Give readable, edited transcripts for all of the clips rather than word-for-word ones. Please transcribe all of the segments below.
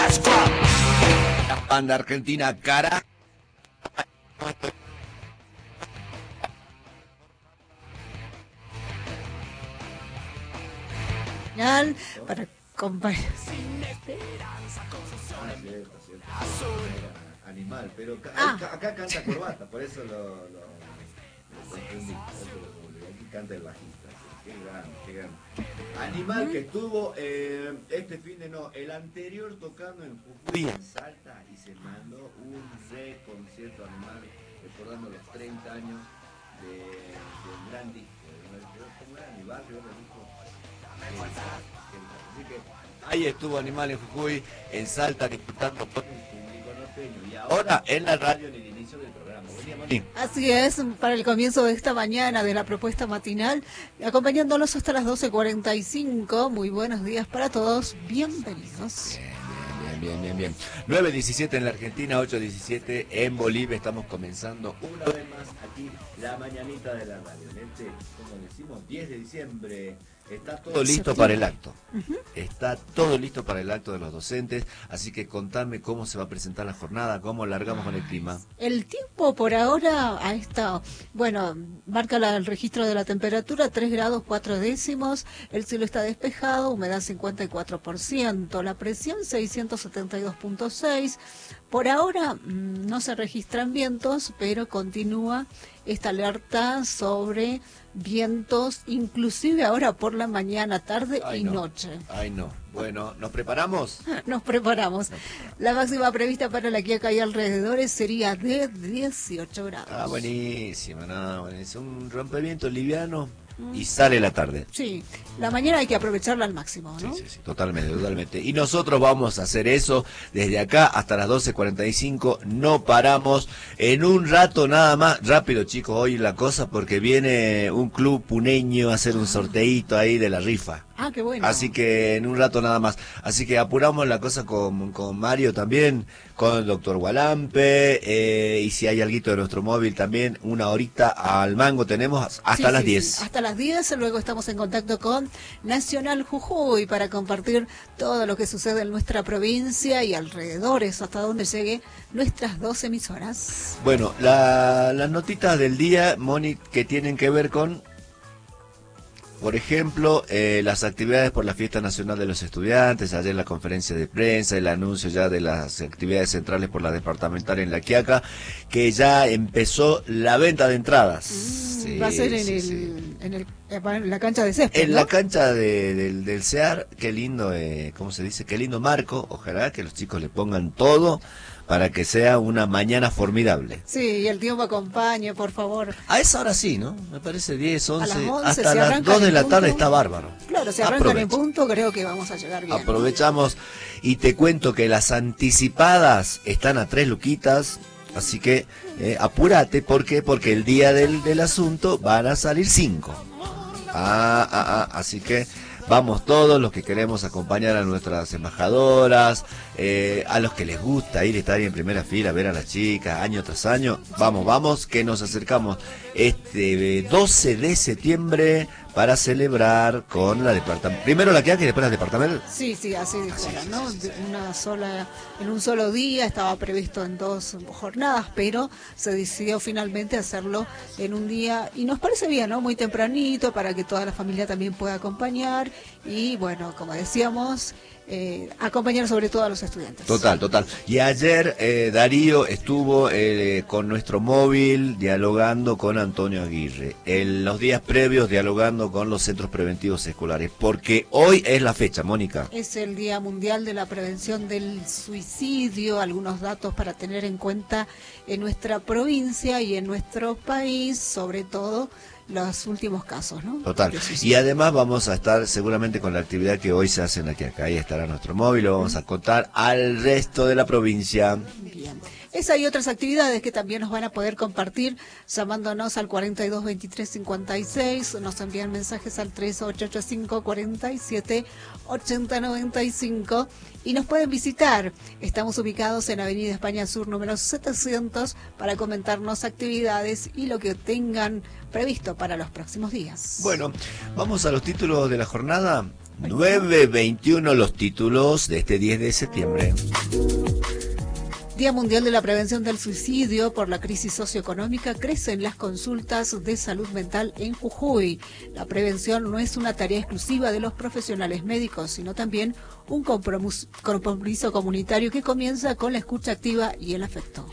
La banda argentina Cara. Para acompañar. Animal, pero acá canta Corbata, por eso lo confundí. Aquí canta el bajista. Qué grande, qué grande. Animal que estuvo este fin de el anterior tocando en Jujuy, en Salta, y se mandó un concierto Animal, recordando los 30 años del gran disco. ¿Cómo era? Mi barrio era el disco. Así que ahí estuvo Animal en Jujuy, en Salta, disfrutando con el público norteño. Y ahora en la radio, en el inicio del programa. Así es, para el comienzo de esta mañana de la propuesta matinal, acompañándolos hasta las 12:45. Muy buenos días para todos, bienvenidos. Bien. 9:17 en la Argentina, 8:17 en Bolivia. Estamos comenzando una vez más aquí la mañanita de la radio. Como decimos, 10 de diciembre. Está todo listo para el acto. Está todo listo para el acto de los docentes. Así que contame cómo se va a presentar la jornada, cómo largamos con el clima. El tiempo por ahora ha estado, marca el registro de la temperatura, 3 grados 4 décimos. El cielo está despejado, humedad 54%. La presión 672.6. Por ahora no se registran vientos, pero continúa esta alerta sobre vientos, inclusive ahora por la mañana, tarde y noche. Ay, no. Bueno, ¿nos preparamos? Nos preparamos. La máxima prevista para La Quiaca y alrededores sería de 18 grados. Ah, buenísimo, es un rompeviento liviano y sale la tarde. Sí, la mañana hay que aprovecharla al máximo, ¿no? Sí, totalmente. Y nosotros vamos a hacer eso desde acá hasta las 12:45, no paramos. En un rato nada más, rápido chicos, hoy la cosa, porque viene un club puneño a hacer un sorteíto ahí de la rifa. Ah, qué bueno. Así que en un rato nada más. Así que apuramos la cosa con Mario también, con el doctor Gualampe, y si hay alguito de nuestro móvil también, una horita al mango tenemos hasta las 10. Sí. Hasta las 10, luego estamos en contacto con Nacional Jujuy para compartir todo lo que sucede en nuestra provincia y alrededores, hasta donde llegue nuestras 2 emisoras. Bueno, las notitas del día, Moni, que tienen que ver con... Por ejemplo, las actividades por la Fiesta Nacional de los Estudiantes, ayer la conferencia de prensa, el anuncio ya de las actividades centrales por la departamental en La Quiaca, que ya empezó la venta de entradas. Sí, va a ser en la cancha de césped, en ¿no? la cancha del CEAR, qué lindo, ¿cómo se dice? Qué lindo marco, ojalá que los chicos le pongan todo para que sea una mañana formidable. Sí, y el tiempo acompañe, por favor. A esa hora sí, ¿no? Me parece 10, 11, a las 11 hasta las 2 de la tarde está bárbaro. Claro, si arrancan en punto, creo que vamos a llegar bien. Aprovechamos y te cuento que las anticipadas están a 3 luquitas, así que apúrate, ¿por qué? Porque el día del asunto van a salir 5. Así que... Vamos todos los que queremos acompañar a nuestras embajadoras, a los que les gusta estar ahí en primera fila, ver a las chicas año tras año. Vamos, que nos acercamos este 12 de septiembre para celebrar con la departamental. Primero la Quiaca y después la departamental. Sí, así dijeron, ¿no? En un solo día, estaba previsto en 2 jornadas, pero se decidió finalmente hacerlo en un día, y nos parece bien, ¿no? Muy tempranito, para que toda la familia también pueda acompañar, y bueno, como decíamos, acompañar sobre todo a los estudiantes. Total. Y ayer Darío estuvo con nuestro móvil dialogando con Antonio Aguirre, en los días previos dialogando con los centros preventivos escolares, porque hoy es la fecha, Mónica. Es el Día Mundial de la Prevención del Suicidio, algunos datos para tener en cuenta en nuestra provincia y en nuestro país, sobre todo los últimos casos, ¿no? Total. Y además vamos a estar seguramente con la actividad que hoy se hace en aquí acá. Ahí estará nuestro móvil, lo vamos a contar al resto de la provincia. Bien. Esa y otras actividades que también nos van a poder compartir llamándonos al 42 23 56, nos envían mensajes al 3885 47 80 95 y nos pueden visitar. Estamos ubicados en Avenida España Sur número 700 para comentarnos actividades y lo que tengan previsto para los próximos días. Bueno, vamos a los títulos de la jornada. 9:21 los títulos de este 10 de septiembre. Día Mundial de la Prevención del Suicidio. Por la crisis socioeconómica crecen las consultas de salud mental en Jujuy. La prevención no es una tarea exclusiva de los profesionales médicos, sino también un compromiso comunitario que comienza con la escucha activa y el afecto.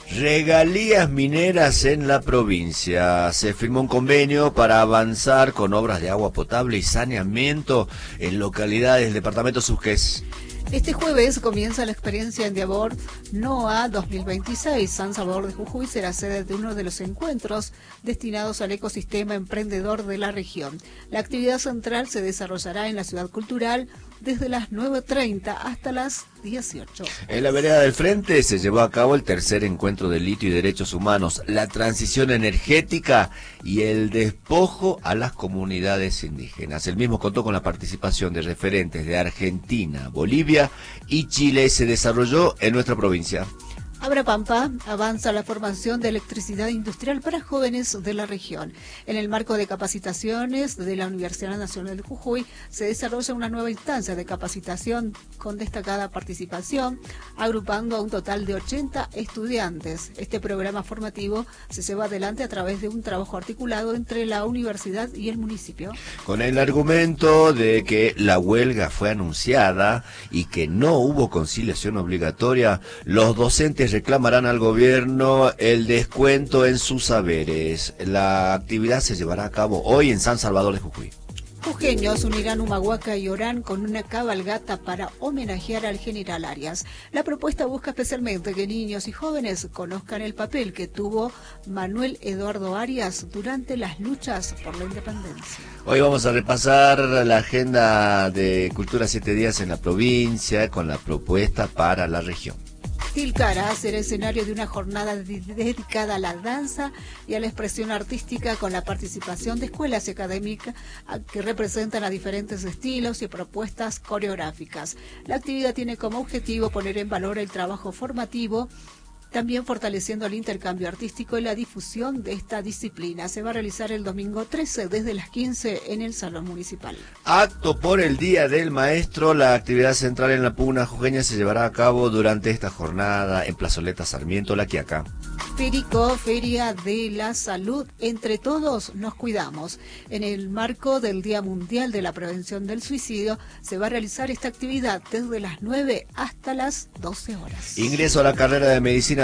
Regalías mineras en la provincia. Se firmó un convenio para avanzar con obras de agua potable y saneamiento en localidades del departamento Susques. Este jueves comienza la experiencia en Diabor NOA 2026. San Salvador de Jujuy será sede de uno de los encuentros destinados al ecosistema emprendedor de la región. La actividad central se desarrollará en la ciudad cultural desde las 9:30 hasta las 18. En la vereda del Frente se llevó a cabo el tercer encuentro de litio y derechos humanos, la transición energética y el despojo a las comunidades indígenas. El mismo contó con la participación de referentes de Argentina, Bolivia y Chile. Se desarrolló en nuestra provincia. Abrapampa avanza la formación de electricidad industrial para jóvenes de la región. En el marco de capacitaciones de la Universidad Nacional de Jujuy se desarrolla una nueva instancia de capacitación con destacada participación, agrupando a un total de 80 estudiantes. Este programa formativo se lleva adelante a través de un trabajo articulado entre la universidad y el municipio. Con el argumento de que la huelga fue anunciada y que no hubo conciliación obligatoria, los docentes reclamarán al gobierno el descuento en sus saberes. La actividad se llevará a cabo hoy en San Salvador de Jujuy. Jujeños unirán Humahuaca y Orán con una cabalgata para homenajear al general Arias. La propuesta busca especialmente que niños y jóvenes conozcan el papel que tuvo Manuel Eduardo Arias durante las luchas por la independencia. Hoy vamos a repasar la agenda de Cultura 7 días en la provincia con la propuesta para la región. Tilcara será escenario de una jornada dedicada a la danza y a la expresión artística con la participación de escuelas académicas que representan a diferentes estilos y propuestas coreográficas. La actividad tiene como objetivo poner en valor el trabajo formativo, también fortaleciendo el intercambio artístico y la difusión de esta disciplina. Se va a realizar el domingo 13 desde las 15 en el Salón Municipal. Acto por el Día del Maestro. La actividad central en la Puna Jujeña se llevará a cabo durante esta jornada en Plazoleta Sarmiento, La Quiaca. Perico, Feria de la Salud. Entre todos nos cuidamos. En el marco del Día Mundial de la Prevención del Suicidio, se va a realizar esta actividad desde las 9 hasta las 12 horas. Ingreso a la carrera de Medicina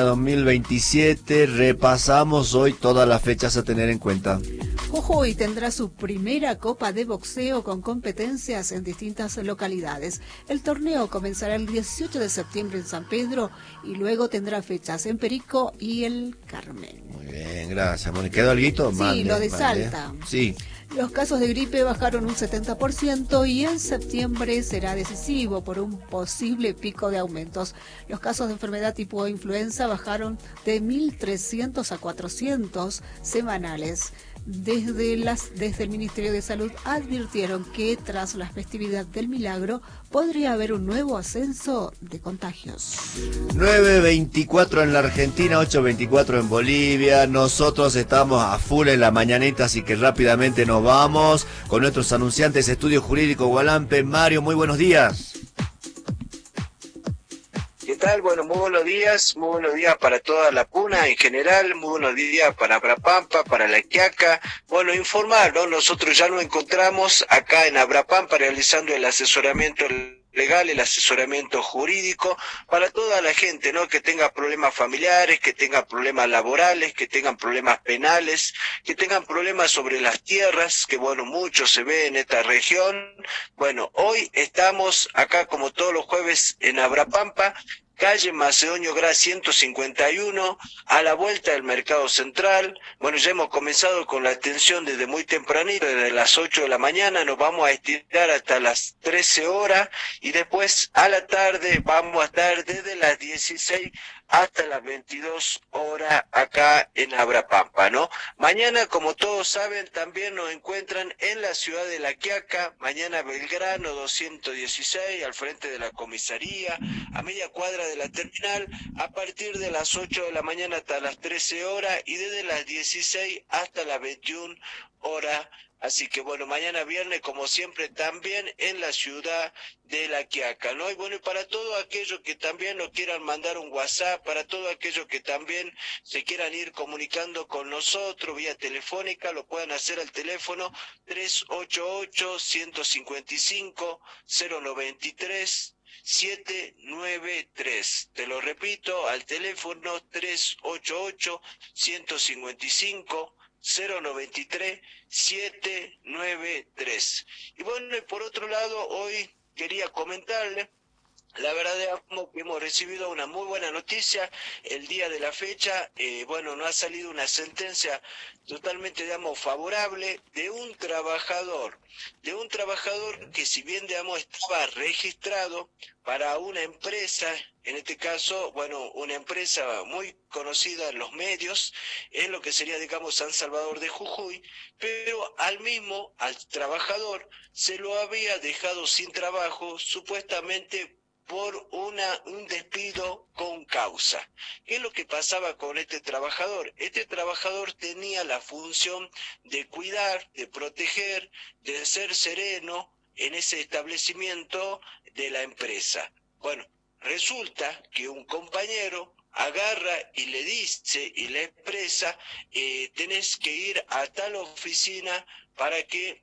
2027. Repasamos hoy todas las fechas a tener en cuenta. Jujuy tendrá su primera Copa de Boxeo con competencias en distintas localidades. El torneo comenzará el 18 de septiembre en San Pedro y luego tendrá fechas en Perico y el Carmen. Muy bien, gracias. Bueno, ¿quedó alguito? Sí, lo de Salta. Sí. Los casos de gripe bajaron un 70% y en septiembre será decisivo por un posible pico de aumentos. Los casos de enfermedad tipo influenza bajaron de 1.300 a 400 semanales. Desde el Ministerio de Salud advirtieron que tras la festividad del Milagro podría haber un nuevo ascenso de contagios. 9:24 en la Argentina, 8:24 en Bolivia. Nosotros estamos a full en la mañanita, así que rápidamente nos vamos con nuestros anunciantes. Estudio Jurídico Gualampe. Mario, muy buenos días. ¿Qué tal? Bueno, muy buenos días para toda la Puna en general, muy buenos días para Abrapampa, para La Quiaca. Bueno, informar, ¿no? Nosotros ya nos encontramos acá en Abrapampa realizando el asesoramiento legal, el asesoramiento jurídico para toda la gente, ¿no? Que tenga problemas familiares, que tenga problemas laborales, que tengan problemas penales, que tengan problemas sobre las tierras, que bueno, mucho se ve en esta región. Bueno, hoy estamos acá como todos los jueves en Abrapampa, calle Macedonio Gras 151, a la vuelta del Mercado Central. Bueno, ya hemos comenzado con la atención desde muy tempranito, desde las 8 de la mañana, nos vamos a estirar hasta las 13 horas y después a la tarde vamos a estar desde las 16 hasta las 22 horas acá en Abrapampa, ¿no? Mañana, como todos saben, también nos encuentran en la ciudad de La Quiaca, mañana Belgrano 216, al frente de la comisaría, a media cuadra de la terminal, a partir de las 8 de la mañana hasta las 13 horas y desde las 16 hasta las 21 horas Así que bueno, mañana viernes, como siempre, también en la ciudad de La Quiaca, ¿no? Y bueno, y para todos aquellos que también nos quieran mandar un WhatsApp, para todos aquellos que también se quieran ir comunicando con nosotros vía telefónica, lo pueden hacer al teléfono 388-155-093. 793. Te lo repito, al teléfono 388-155-093-793. Y bueno, y por otro lado, hoy quería comentarle, la verdad, digamos, que hemos recibido una muy buena noticia el día de la fecha. Bueno, no ha salido una sentencia totalmente, digamos, favorable de un trabajador que si bien, digamos, estaba registrado para una empresa, en este caso, bueno, una empresa muy conocida en los medios, en lo que sería, digamos, San Salvador de Jujuy, pero al trabajador se lo había dejado sin trabajo, supuestamente por un despido con causa. ¿Qué es lo que pasaba con este trabajador? Este trabajador tenía la función de cuidar, de proteger, de ser sereno en ese establecimiento de la empresa. Bueno, resulta que un compañero agarra y le dice y le expresa, tenés que ir a tal oficina para que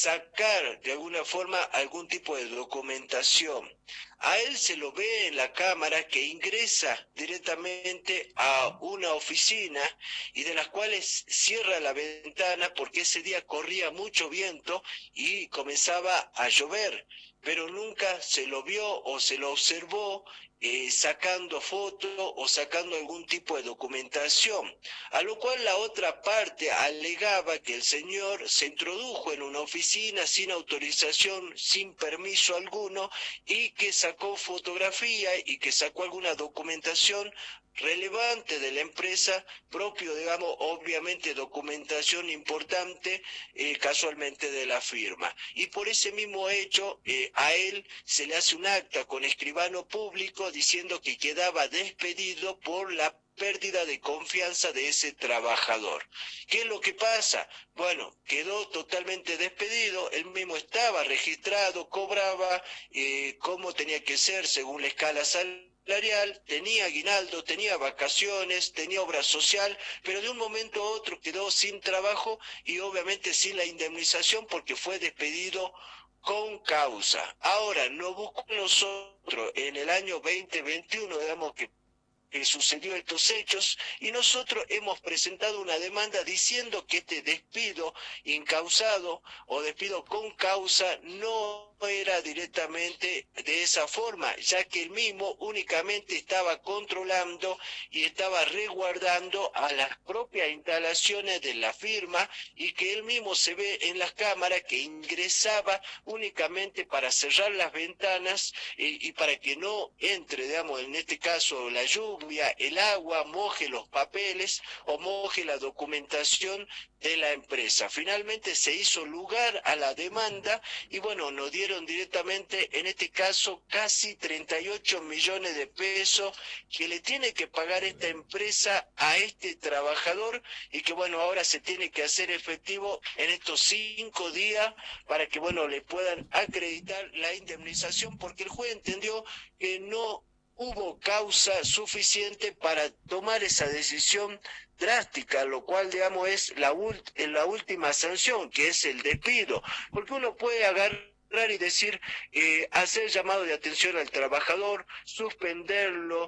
sacar de alguna forma algún tipo de documentación. A él se lo ve en la cámara que ingresa directamente a una oficina y de las cuales cierra la ventana porque ese día corría mucho viento y comenzaba a llover, pero nunca se lo vio o se lo observó sacando foto o sacando algún tipo de documentación, a lo cual la otra parte alegaba que el señor se introdujo en una oficina sin autorización, sin permiso alguno, y que sacó fotografía y que sacó alguna documentación relevante de la empresa, propio, digamos, obviamente documentación importante, casualmente de la firma. Y por ese mismo hecho, a él se le hace un acta con escribano público diciendo que quedaba despedido por la pérdida de confianza de ese trabajador. ¿Qué es lo que pasa? Bueno, quedó totalmente despedido, él mismo estaba registrado, cobraba como tenía que ser según la escala salarial, tenía aguinaldo, tenía vacaciones, tenía obra social, pero de un momento a otro quedó sin trabajo y obviamente sin la indemnización porque fue despedido con causa. Ahora, no busco nosotros en el año 2021, digamos que sucedió estos hechos y nosotros hemos presentado una demanda diciendo que este despido incausado o despido con causa no era directamente de esa forma, ya que él mismo únicamente estaba controlando y estaba resguardando a las propias instalaciones de la firma y que él mismo se ve en las cámaras que ingresaba únicamente para cerrar las ventanas y para que no entre, digamos, en este caso la lluvia, el agua, moje los papeles o moje la documentación de la empresa. Finalmente se hizo lugar a la demanda y bueno, nos dieron directamente, en este caso, casi 38 millones de pesos que le tiene que pagar esta empresa a este trabajador y que bueno, ahora se tiene que hacer efectivo en estos 5 días para que bueno, le puedan acreditar la indemnización porque el juez entendió que no hubo causa suficiente para tomar esa decisión drástica, lo cual, digamos, es la última sanción, que es el despido, porque uno puede agarrar y decir, hacer llamado de atención al trabajador, suspenderlo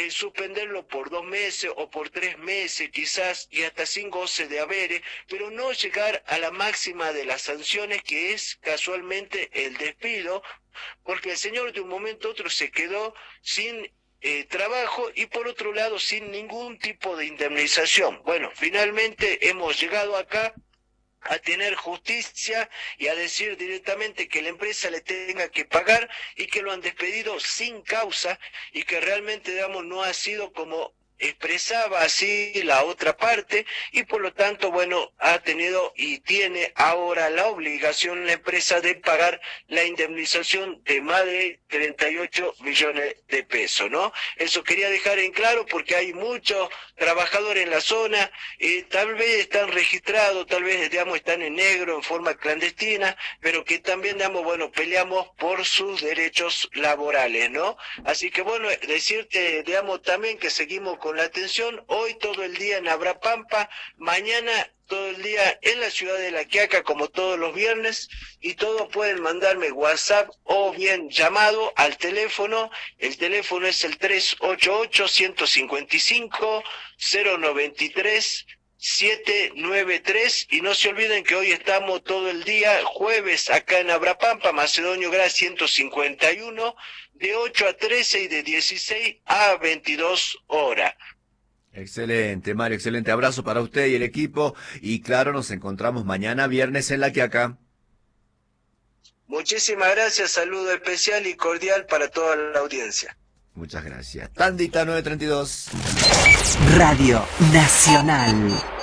por 2 meses o por 3 meses quizás y hasta sin goce de haberes, pero no llegar a la máxima de las sanciones que es casualmente el despido, porque el señor de un momento a otro se quedó sin trabajo y por otro lado sin ningún tipo de indemnización. Bueno, finalmente hemos llegado acá a tener justicia y a decir directamente que la empresa le tenga que pagar y que lo han despedido sin causa y que realmente, digamos, no ha sido como expresaba así la otra parte y por lo tanto, bueno, ha tenido y tiene ahora la obligación la empresa de pagar la indemnización de más de 38 millones de pesos, ¿no? Eso quería dejar en claro porque hay muchos trabajadores en la zona, tal vez están registrados, tal vez, digamos, están en negro, en forma clandestina, pero que también, digamos, bueno, peleamos por sus derechos laborales, ¿no? Así que, bueno, decirte, digamos, también que seguimos con la atención, hoy todo el día en Abrapampa, mañana todo el día en la ciudad de La Quiaca, como todos los viernes, y todos pueden mandarme WhatsApp o bien llamado al teléfono. El teléfono es el 388-155-093-793, y no se olviden que hoy estamos todo el día, jueves, acá en Abrapampa, Macedonio Gras 151, de 8 a 13 y de 16 a 22 horas. Excelente, Mario, excelente. Abrazo para usted y el equipo. Y claro, nos encontramos mañana viernes en La Quiaca. Muchísimas gracias, saludo especial y cordial para toda la audiencia. Muchas gracias. Tandita 932. Radio Nacional.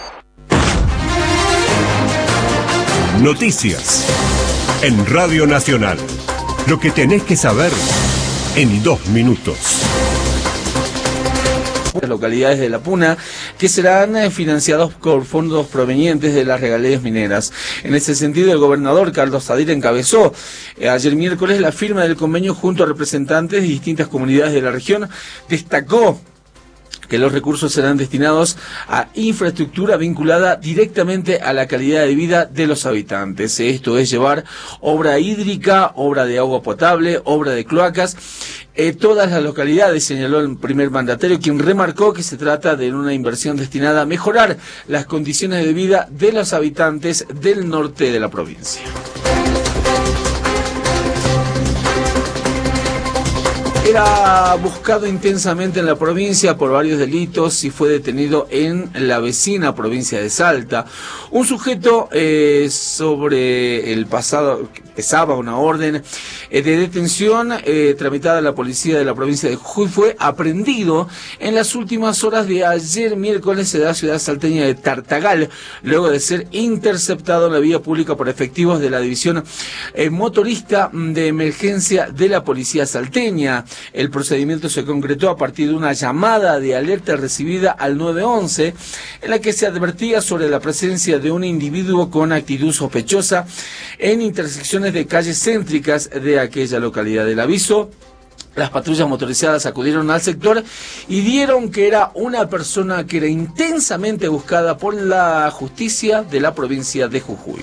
Noticias en Radio Nacional. Lo que tenés que saber en 2 minutos. Las localidades de La Puna que serán financiados por fondos provenientes de las regalías mineras. En ese sentido, el gobernador Carlos Sadir encabezó ayer miércoles la firma del convenio junto a representantes de distintas comunidades de la región. Destacó que los recursos serán destinados a infraestructura vinculada directamente a la calidad de vida de los habitantes. Esto es llevar obra hídrica, obra de agua potable, obra de cloacas, todas las localidades, señaló el primer mandatario, quien remarcó que se trata de una inversión destinada a mejorar las condiciones de vida de los habitantes del norte de la provincia. Era buscado intensamente en la provincia por varios delitos y fue detenido en la vecina provincia de Salta. Un sujeto sobre el pasado pesaba una orden de detención tramitada a la policía de la provincia de Jujuy fue aprehendido en las últimas horas de ayer miércoles en la ciudad salteña de Tartagal, luego de ser interceptado en la vía pública por efectivos de la división motorista de emergencia de la policía salteña. El procedimiento se concretó a partir de una llamada de alerta recibida al 911 en la que se advertía sobre la presencia de un individuo con actitud sospechosa en intersecciones de calles céntricas de aquella localidad. Del aviso, las patrullas motorizadas acudieron al sector y dieron que era una persona que era intensamente buscada por la justicia de la provincia de Jujuy.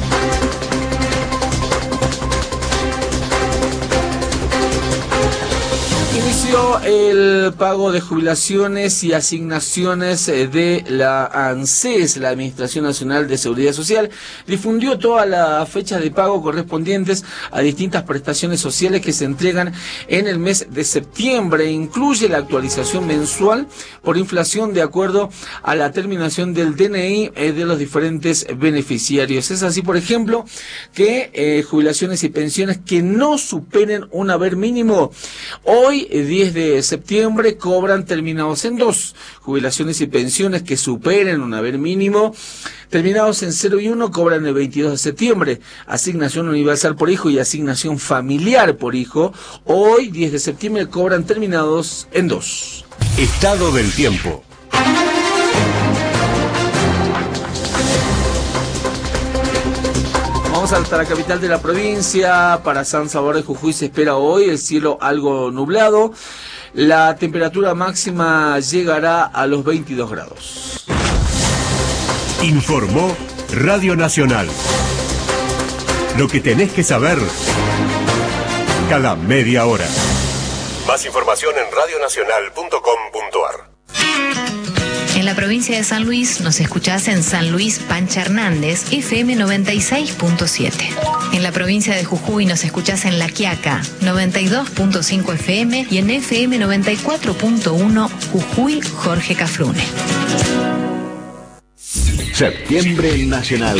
Inició el pago de jubilaciones y asignaciones de la ANSES, la Administración Nacional de Seguridad Social. Difundió todas las fechas de pago correspondientes a distintas prestaciones sociales que se entregan en el mes de septiembre. Incluye la actualización mensual por inflación de acuerdo a la terminación del DNI de los diferentes beneficiarios. Es así, por ejemplo, que jubilaciones y pensiones que no superen un haber mínimo hoy 10 de septiembre cobran terminados en 2, jubilaciones y pensiones que superen un haber mínimo terminados en 0 y 1 cobran el 22 de septiembre, asignación universal por hijo y asignación familiar por hijo, hoy 10 de septiembre cobran terminados en 2. Estado del tiempo. Vamos hasta la capital de la provincia. Para San Salvador de Jujuy se espera hoy el cielo algo nublado. La temperatura máxima llegará a los 22 grados. Informó Radio Nacional. Lo que tenés que saber cada media hora. Más información en radionacional.com.ar. En la provincia de San Luis nos escuchás en San Luis Pancha Hernández, FM 96.7. En la provincia de Jujuy nos escuchás en La Quiaca, 92.5 FM y en FM 94.1 Jujuy Jorge Cafrune. Septiembre Nacional.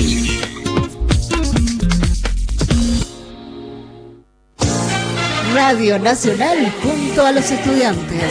Radio Nacional junto a los estudiantes.